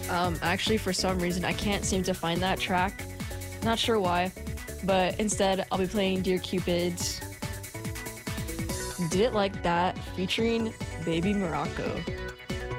Actually, for some reason, I can't seem to find that track. Not sure why, but instead, I'll be playing Dear Cupid's Did It Like That featuring Baby Morocco.